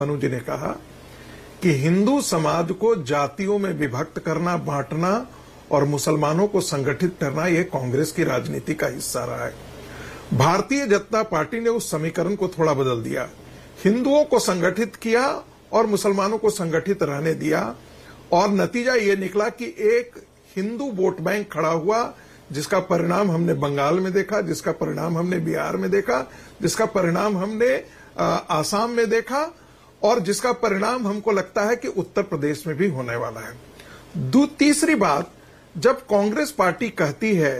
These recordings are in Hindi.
मनु जी ने कहा कि हिंदू समाज को जातियों में विभक्त करना, बांटना और मुसलमानों को संगठित करना यह कांग्रेस की राजनीति का हिस्सा रहा है। भारतीय जनता पार्टी ने उस समीकरण को थोड़ा बदल दिया, हिंदुओं को संगठित किया और मुसलमानों को संगठित रहने दिया, और नतीजा ये निकला कि एक हिंदू वोट बैंक खड़ा हुआ, जिसका परिणाम हमने बंगाल में देखा, जिसका परिणाम हमने बिहार में देखा, जिसका परिणाम हमने आसाम में देखा, और जिसका परिणाम हमको लगता है कि उत्तर प्रदेश में भी होने वाला है। तीसरी बात, जब कांग्रेस पार्टी कहती है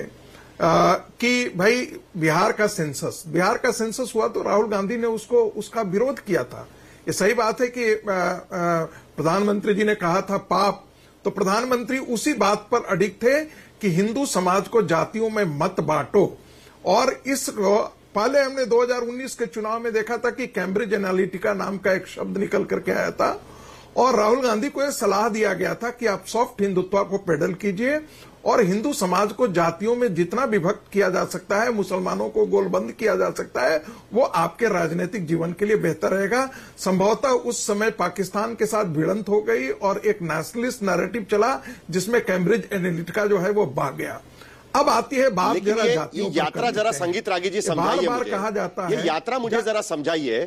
कि भाई बिहार का सेंसस हुआ तो राहुल गांधी ने उसका विरोध किया था। ये सही बात है कि प्रधानमंत्री जी ने कहा था पाप, तो प्रधानमंत्री उसी बात पर अडिग थे कि हिंदू समाज को जातियों में मत बांटो। और इस पहले हमने 2019 के चुनाव में देखा था कि कैम्ब्रिज एनालिटिका नाम का एक शब्द निकल करके आया था और राहुल गांधी को यह सलाह दिया गया था कि आप सॉफ्ट हिंदुत्व को पेडल कीजिए और हिंदू समाज को जातियों में जितना विभक्त किया जा सकता है, मुसलमानों को गोलबंद किया जा सकता है, वो आपके राजनीतिक जीवन के लिए बेहतर रहेगा। संभवतः उस समय पाकिस्तान के साथ भिड़ंत हो गई और एक नेशनलिस्ट नैरेटिव चला जिसमें कैम्ब्रिज एनालिटिका जो है वो भाग गया। अब आती है बात जरा जातियों पर, यात्रा जरा संगीत रागी जी समझाइए मुझे, कहा जाता है ये यात्रा मुझे जरा समझाइए।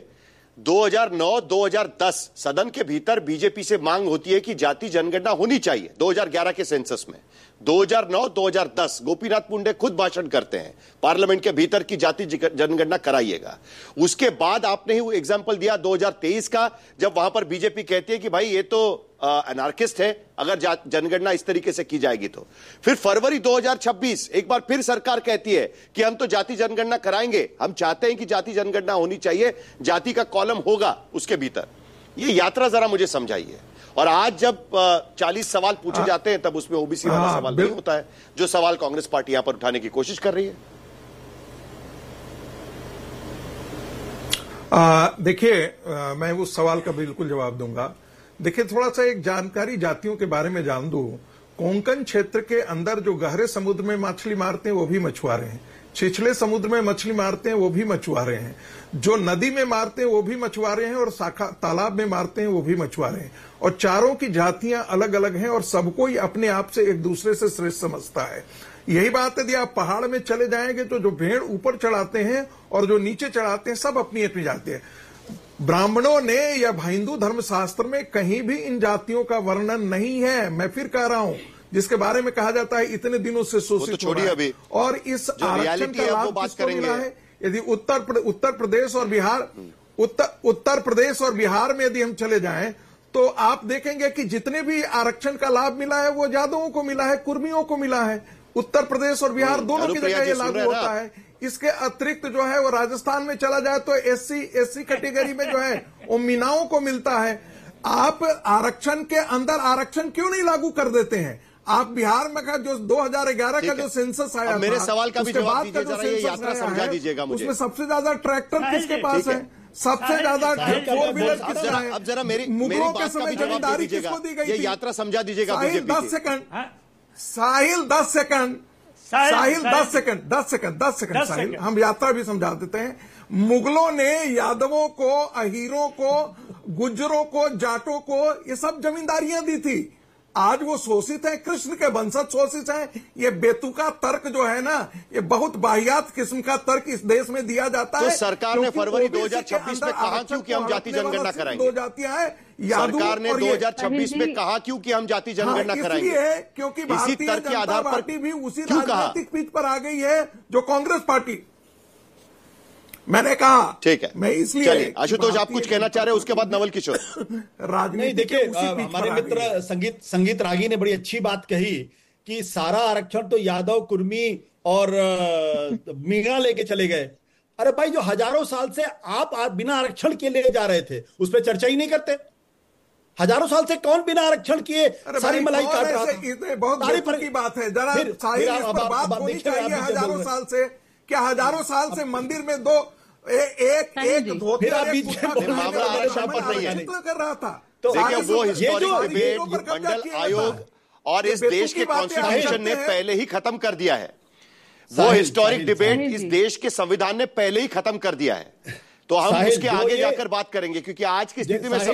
2009-2010 सदन के भीतर बीजेपी से मांग होती है कि जाति जनगणना होनी चाहिए 2011 के सेंसस में। 2009-2010 गोपीनाथ मुंडे खुद भाषण करते हैं पार्लियामेंट के भीतर की जाति जनगणना कराइएगा। उसके बाद आपने ही एग्जांपल दिया 2023 का, जब वहां पर बीजेपी कहती है कि भाई ये तो अनार्किस्ट है अगर जनगणना इस तरीके से की जाएगी तो। फिर फरवरी 2026 एक बार फिर सरकार कहती है कि हम तो जाति जनगणना कराएंगे, हम चाहते हैं कि जाति जनगणना होनी चाहिए, जाति का कॉलम होगा उसके भीतर। ये यात्रा जरा मुझे समझाइए। और आज जब 40 सवाल पूछे जाते हैं तब उसमें ओबीसी वाला सवाल नहीं होता है, जो सवाल कांग्रेस पार्टी यहां पर उठाने की कोशिश कर रही है। देखिए, मैं उस सवाल का बिल्कुल जवाब दूंगा। देखिए, थोड़ा सा एक जानकारी जातियों के बारे में जान दूं। कोंकण क्षेत्र के अंदर जो गहरे समुद्र में मछली मारते हैं वो भी मछुआरे हैं, छिछले समुद्र में मछली मारते हैं वो भी मछुआरे हैं, जो नदी में मारते हैं वो भी मछुआरे हैं, और शाखा तालाब में मारते हैं वो भी मछुआरे हैं। और चारों की जातियां अलग अलग हैं और सबको ही अपने आप से एक दूसरे से श्रेष्ठ समझता है। यही बात है, यदि आप पहाड़ में चले जाएंगे तो जो भेड़ ऊपर चढ़ाते हैं और जो नीचे चढ़ाते हैं सब अपनी अपनी जाति है। ब्राह्मणों ने या हिंदू धर्मशास्त्र में कहीं भी इन जातियों का वर्णन नहीं है। मैं फिर कह रहा हूं, जिसके बारे में कहा जाता है इतने दिनों से शोषित हो रहा है। और इस आरक्षण का लाभ किसको मिला है? यदि उत्तर प्रदेश और बिहार में यदि हम चले जाएं तो आप देखेंगे कि जितने भी आरक्षण का लाभ मिला है वो यादवों को मिला है, कुर्मियों को मिला है। उत्तर प्रदेश और बिहार दोनों की जगह ये लागू होता है। इसके अतिरिक्त जो है वो राजस्थान में चला जाए तो एससी कैटेगरी में जो है वो मीनाओं को मिलता है। आप आरक्षण के अंदर आरक्षण क्यों नहीं लागू कर देते हैं? आप बिहार में का जो 2011 का जो सेंसस आया, मेरे सवाल का भी जवाब दीजिए जरा, ये यात्रा समझा दीजिएगा मुझे। उसमें सबसे ज्यादा ट्रैक्टर किसके पास है? सबसे ज्यादा फोर व्हीलर किसका है? अब जरा मेरी मुगलों के समय जमींदारी किसको दी गई थी? ये यात्रा समझा दीजिएगा। साहिल 10 सेकंड साहिल, हम यात्रा भी समझा देते हैं। मुगलों ने यादवों को, अहीरों को, गुज्जरों को, जाटों को ये सब जमींदारियां दी थी। आज वो शोषित हैं, कृष्ण के वंशज शोषित हैं। ये बेतुका तर्क जो है ना, ये बहुत वाहियात किस्म का तर्क इस देश में दिया जाता है। तो सरकार ने फरवरी 2026 में कहा क्यों कि हम जाति जनगणना कराएंगे? 2 जातियां हैं। सरकार ने 2026 में कहा क्यों कि हम जाति जनगणना कराएंगे? क्योंकि भारतीय जनता पार्टी भी उसी राजनीतिक पीठ पर आ गई है जो कांग्रेस पार्टी। मैंने कहा ठीक है, मैं इसलिए। चलिए आशुतोष, आप कुछ कहना चाह रहे हैं, उसके बाद नवल किशोर। राजनीति देखिए, हमारे मित्र संगीत रागी ने बड़ी अच्छी बात कही कि सारा आरक्षण तो यादव, कुर्मी और मीणा लेके चले गए। अरे भाई, जो हजारों साल से आप बिना आरक्षण के लिए जा रहे थे उस पर चर्चा ही नहीं करते। हजारों साल से कौन बिना आरक्षण किए सारी मलाई काट रहा था? बहुत तारीफ की बात है। जरा बात होनी चाहिए। हजारों साल से क्या, हजारों साल से मंदिर में एक धोती मामला आरक्षण पर नहीं है कर रहा था। तो देखिए, वो हिस्टोरिक डिबेट मंडल आयोग और इस देश के कॉन्स्टिट्यूशन ने पहले ही खत्म कर दिया है। वो हिस्टोरिक डिबेट इस देश के संविधान ने पहले ही खत्म कर दिया है। तो हम साहिल, उसके जो आगे ये- जाकर बात करेंगे, क्योंकि आज की स्थिति में साहिल,